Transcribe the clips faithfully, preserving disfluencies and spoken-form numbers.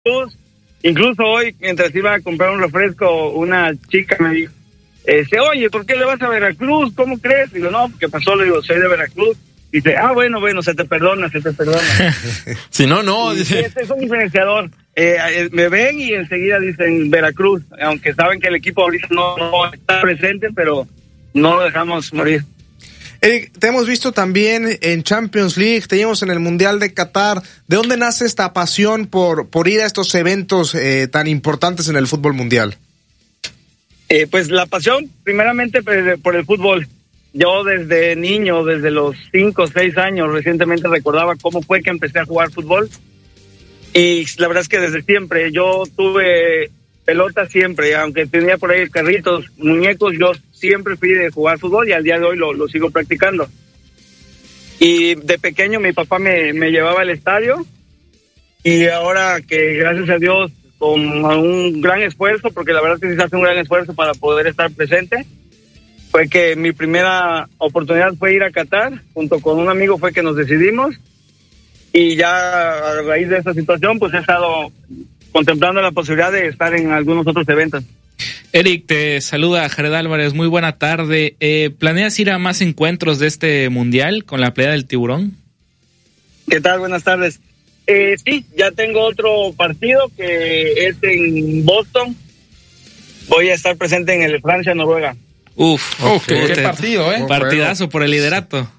Veracruz. Incluso hoy, mientras iba a comprar un refresco, una chica me dijo, este, oye, ¿por qué le vas a Veracruz? ¿Cómo crees? Digo, no, ¿qué pasó? Le digo, soy de Veracruz. Dice, ah, bueno, bueno, se te perdona, se te perdona. Si no, no. Y Dice. este es un diferenciador. Eh, eh, me ven y enseguida dicen Veracruz, aunque saben que el equipo ahorita no, no está presente, pero no lo dejamos morir. Eric, te hemos visto también en Champions League, te vimos en el Mundial de Qatar. ¿De dónde nace esta pasión por, por ir a estos eventos eh, tan importantes en el fútbol mundial? Eh, pues la pasión, primeramente por el fútbol. Yo desde niño, desde los cinco o seis años, recientemente recordaba cómo fue que empecé a jugar fútbol. Y la verdad es que desde siempre, yo tuve pelota siempre, aunque tenía por ahí carritos, muñecos, yo siempre fui de jugar fútbol y al día de hoy lo, lo sigo practicando. Y de pequeño mi papá me, me llevaba al estadio y ahora que gracias a Dios con un gran esfuerzo, porque la verdad es que se hace un gran esfuerzo para poder estar presente, fue que mi primera oportunidad fue ir a Qatar, junto con un amigo fue que nos decidimos y ya a raíz de esa situación pues he estado contemplando la posibilidad de estar en algunos otros eventos. Eric, te saluda Jared Álvarez, muy buena tarde. Eh, ¿Planeas ir a más encuentros de este mundial con la Playa del Tiburón? ¿Qué tal? Buenas tardes. Eh, sí, ya tengo otro partido que es en Boston. Voy a estar presente en el Francia-Noruega. Uf, Uf, qué, qué partido, ¿eh? Partidazo por el liderato.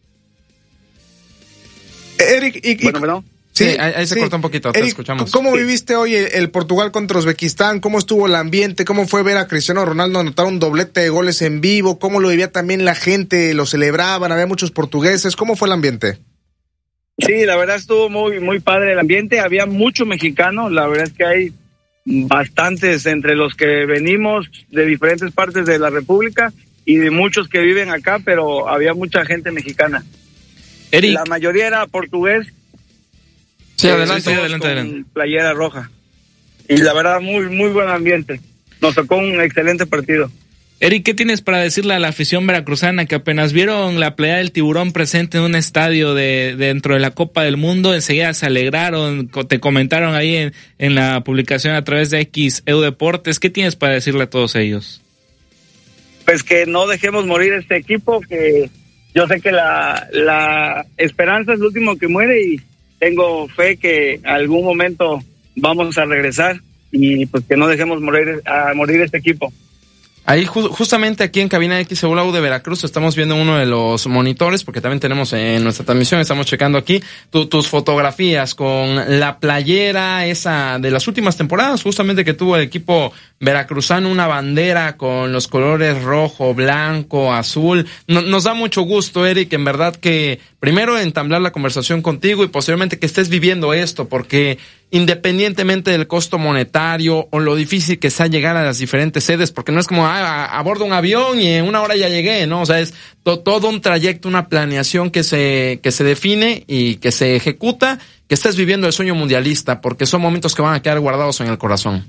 Eric, y, y, bueno, bueno. Sí, sí, ahí, ahí se sí. cortó un poquito, te Eric, escuchamos. ¿Cómo sí. viviste hoy el, el Portugal contra Uzbekistán? ¿Cómo estuvo el ambiente? ¿Cómo fue ver a Cristiano Ronaldo anotar un doblete de goles en vivo? ¿Cómo lo vivía también la gente? ¿Lo celebraban? ¿Había muchos portugueses? ¿Cómo fue el ambiente? Sí, la verdad estuvo muy, muy padre el ambiente. Había mucho mexicano. La verdad es que hay bastantes entre los que venimos de diferentes partes de la República y de muchos que viven acá, pero había mucha gente mexicana. Eric. La mayoría era portugués. Sí, adelante, adelante, adelante. Playera roja. Y la verdad, muy, muy buen ambiente. Nos tocó un excelente partido. Eric, ¿qué tienes para decirle a la afición veracruzana que apenas vieron la Playa del Tiburón presente en un estadio de, de dentro de la Copa del Mundo, enseguida se alegraron, te comentaron ahí en, en la publicación a través de X E U Deportes? ¿Qué tienes para decirle a todos ellos? Pues que no dejemos morir este equipo, que yo sé que la, la esperanza es lo último que muere y tengo fe que algún momento vamos a regresar y pues que no dejemos morir a morir este equipo. Ahí ju- justamente aquí en cabina X E U de Veracruz estamos viendo uno de los monitores, porque también tenemos en nuestra transmisión, estamos checando aquí tu, tus fotografías con la playera esa de las últimas temporadas, justamente que tuvo el equipo veracruzano, una bandera con los colores rojo, blanco, azul. No, nos da mucho gusto, Eric, en verdad que primero entablar la conversación contigo y posteriormente que estés viviendo esto, porque independientemente del costo monetario o lo difícil que sea llegar a las diferentes sedes, porque no es como ah, abordo un avión y en una hora ya llegué, ¿no? O sea, es to- todo un trayecto, una planeación que se que se define y que se ejecuta, que estés viviendo el sueño mundialista, porque son momentos que van a quedar guardados en el corazón.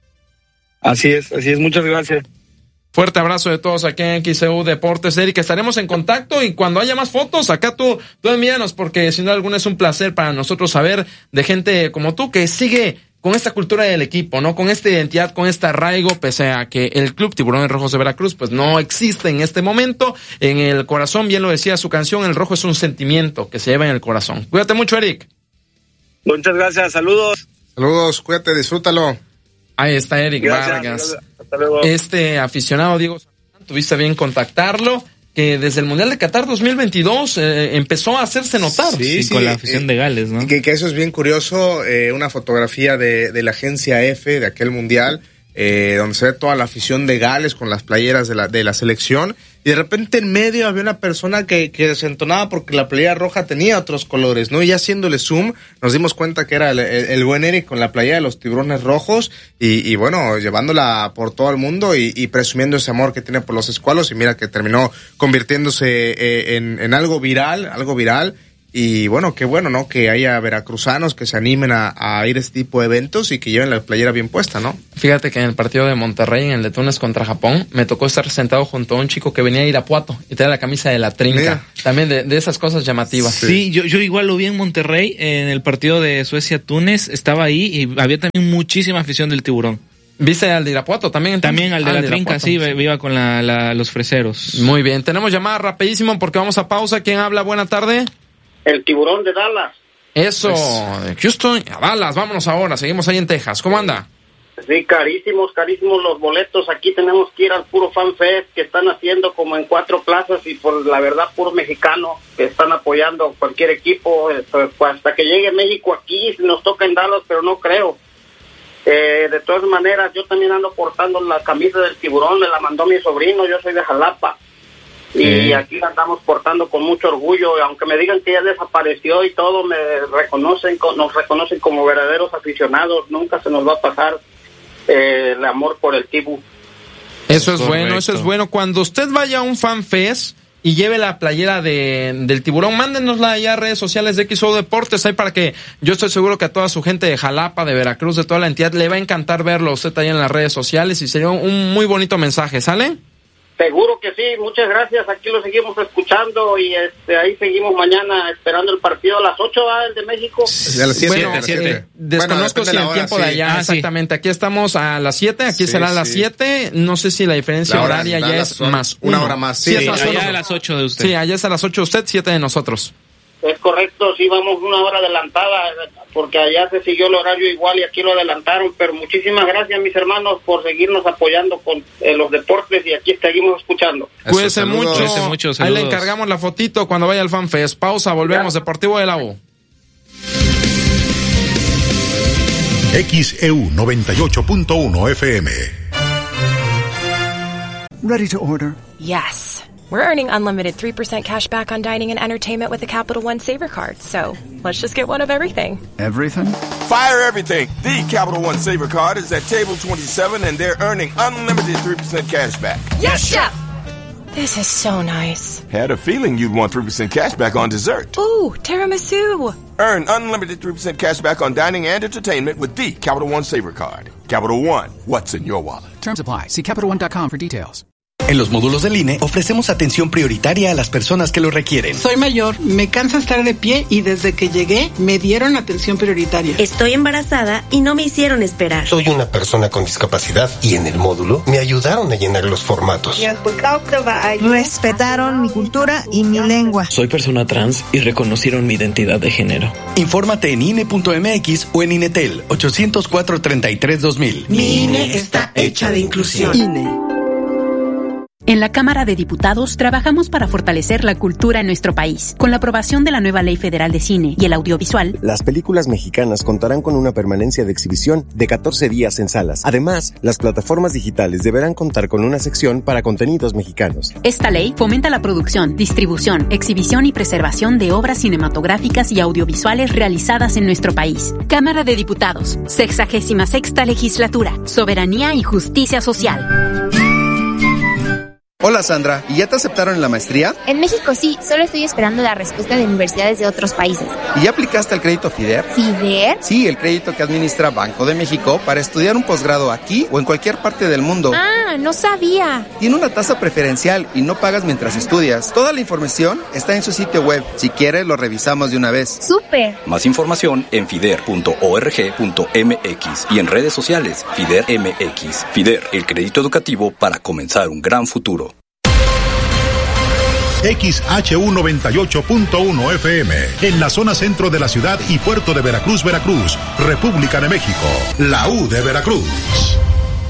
Así es, así es, muchas gracias. Fuerte abrazo de todos aquí en X E U Deportes, Eric, estaremos en contacto y cuando haya más fotos, acá tú, tú envíanos, porque sin duda alguna es un placer para nosotros saber de gente como tú que sigue con esta cultura del equipo, ¿no? Con esta identidad, con este arraigo, pese a que el Club Tiburones Rojos de Veracruz, pues no existe en este momento. En el corazón, bien lo decía su canción, el rojo es un sentimiento que se lleva en el corazón. Cuídate mucho, Eric. Muchas gracias, saludos. Saludos, cuídate, disfrútalo. Ahí está Eric Gracias, Vargas. hasta luego. Este aficionado, Diego, tuviste bien contactarlo, que desde el Mundial de Qatar dos mil veintidós eh, empezó a hacerse notar. Sí, sí, sí, con la afición eh, de Gales, ¿no? Que, que eso es bien curioso, eh, una fotografía de, de la agencia F de aquel Mundial, eh, donde se ve toda la afición de Gales con las playeras de la, de la selección, y de repente en medio había una persona que, que desentonaba porque la playera roja tenía otros colores, ¿no? Y ya haciéndole zoom, nos dimos cuenta que era el, el, el buen Eric con la playera de los Tiburones Rojos, y, y bueno, llevándola por todo el mundo y, y presumiendo ese amor que tiene por los escualos, y mira que terminó convirtiéndose eh, en, en algo viral, algo viral, Y bueno, qué bueno, ¿no? Que haya veracruzanos que se animen a, a ir a este tipo de eventos y que lleven la playera bien puesta, ¿no? Fíjate que en el partido de Monterrey, en el de Túnez contra Japón, me tocó estar sentado junto a un chico que venía a Irapuato y traía la camisa de la Trinca. Mira. También de, de esas cosas llamativas. Sí, sí yo, yo igual lo vi en Monterrey, en el partido de Suecia-Túnez, estaba ahí y había también muchísima afición del Tiburón. ¿Viste al de Irapuato también? Entonces? También al de ah, la de Trinca, Irapuato. sí, iba con la, la, los freseros. Muy bien, tenemos llamada rapidísimo porque vamos a pausa. ¿Quién habla? Buena tarde. El Tiburón de Dallas. Eso, de Houston a Dallas, vámonos ahora, seguimos ahí en Texas. ¿Cómo anda? Sí, carísimos, carísimos los boletos. Aquí tenemos que ir al puro Fan Fest que están haciendo como en cuatro plazas y por la verdad puro mexicano que están apoyando cualquier equipo. Pues, hasta que llegue México aquí nos toca en Dallas, pero no creo. Eh, de todas maneras, yo también ando portando la camisa del Tiburón, me la mandó mi sobrino, yo soy de Jalapa. Y eh. aquí la andamos portando con mucho orgullo, aunque me digan que ya desapareció y todo, me reconocen, nos reconocen como verdaderos aficionados, nunca se nos va a pasar eh, el amor por el Tibu. Eso es Correcto. bueno, eso es bueno. Cuando usted vaya a un Fan Fest y lleve la playera de, del Tiburón, mándenosla allá a redes sociales de X O Deportes, ahí para que yo estoy seguro que a toda su gente de Jalapa, de Veracruz, de toda la entidad, le va a encantar verlo usted ahí en las redes sociales y sería un muy bonito mensaje, ¿sale? Seguro que sí, muchas gracias, aquí lo seguimos escuchando y este ahí seguimos mañana esperando el partido a las ocho, ¿va? El de México. Sí, a las siete. Bueno, siete, siete. Desconozco bueno, si el tiempo sí. de allá, ah, exactamente, sí. Aquí estamos a las siete, aquí sí, será a las sí. siete, no sé si la diferencia la hora, horaria ya es más una uno. hora más. Sí, sí, sí allá a las ocho de usted. Sí, allá es a las ocho de usted, siete de nosotros. Es correcto, sí, vamos una hora adelantada, porque allá se siguió el horario igual y aquí lo adelantaron, pero muchísimas gracias, mis hermanos, por seguirnos apoyando con eh, los deportes y aquí seguimos escuchando. Cuídense mucho, Cuídense mucho, ahí le encargamos la fotito cuando vaya al Fan Fest. Pausa, volvemos, ya. Deportivo de la U. X E U noventa y ocho punto uno F M. Ready to order? Yes. We're earning unlimited three percent cash back on dining and entertainment with the Capital One Saver Card. So let's just get one of everything. Everything? Fire everything. The Capital One Saver Card is at table twenty-seven and they're earning unlimited three percent cash back. Yes, Chef! This is so nice. Had a feeling you'd want three percent cash back on dessert. Ooh, tiramisu. Earn unlimited three percent cash back on dining and entertainment with the Capital One Saver Card. Capital One, what's in your wallet? Terms apply. See Capital One dot com for details. En los módulos del I N E ofrecemos atención prioritaria a las personas que lo requieren. Soy mayor, me cansa estar de pie y desde que llegué me dieron atención prioritaria. Estoy embarazada y no me hicieron esperar. Soy una persona con discapacidad y en el módulo me ayudaron a llenar los formatos. Respetaron mi cultura y mi lengua. Soy persona trans y reconocieron mi identidad de género. Infórmate en I N E punto M X o en Inetel ochocientos cuatro, treinta y tres, dos mil. Mi I N E está hecha de inclusión. I N E. En la Cámara de Diputados trabajamos para fortalecer la cultura en nuestro país. Con la aprobación de la nueva Ley Federal de Cine y el Audiovisual, las películas mexicanas contarán con una permanencia de exhibición de catorce días en salas. Además, las plataformas digitales deberán contar con una sección para contenidos mexicanos. Esta ley fomenta la producción, distribución, exhibición y preservación de obras cinematográficas y audiovisuales realizadas en nuestro país. Cámara de Diputados, sexagésima sexta legislatura, soberanía y justicia social. Hola Sandra, ¿y ya te aceptaron en la maestría? En México sí, solo estoy esperando la respuesta de universidades de otros países. ¿Y ya aplicaste al crédito FIDER? ¿FIDER? Sí, el crédito que administra Banco de México para estudiar un posgrado aquí o en cualquier parte del mundo. Ah, no sabía. Tiene una tasa preferencial y no pagas mientras estudias. Toda la información está en su sitio web. Si quieres, lo revisamos de una vez. ¡Súper! Más información en fider punto org punto m x y en redes sociales FIDER M X. FIDER, el crédito educativo para comenzar un gran futuro. X H U noventa y ocho punto uno F M, en la zona centro de la ciudad y puerto de Veracruz, Veracruz, República de México, la U de Veracruz.